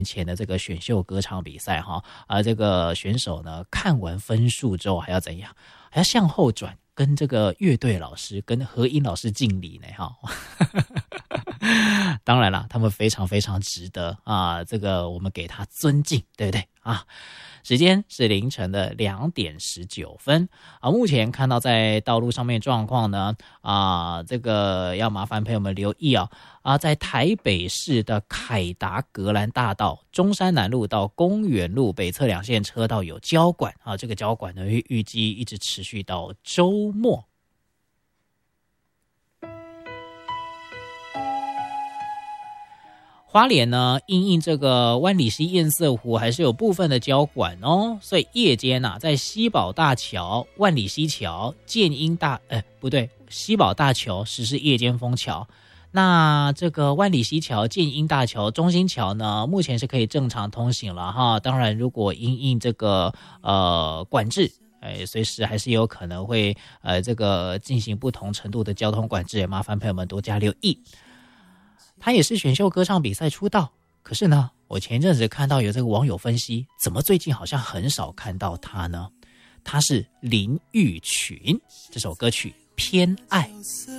前的这个选秀歌唱比赛哈，这个选手呢看完分数之后还要怎样？还要向后转，跟这个乐队老师、跟和音老师敬礼呢哈。当然啦，他们非常非常值得啊，这个我们给他尊敬，对不对啊？时间是凌晨的2点19分啊。目前看到在道路上面状况呢这个要麻烦朋友们留意在台北市的凯达格兰大道、中山南路到公园路北侧2线车道有交管这个交管呢预计一直持续到周末。花莲呢，因应这个湾里溪堰塞湖还是有部分的交管哦，所以夜间在西宝大桥、万里溪桥、西宝大桥实施夜间封桥。那这个万里溪桥、建英大桥、中心桥呢，目前是可以正常通行了哈。当然，如果因应这个管制，随时还是有可能会这个进行不同程度的交通管制，也麻烦朋友们多加留意。他也是选秀歌唱比赛出道，可是呢，我前一阵子看到有这个网友分析，怎么最近好像很少看到他呢？他是林育群，这首歌曲《偏爱》。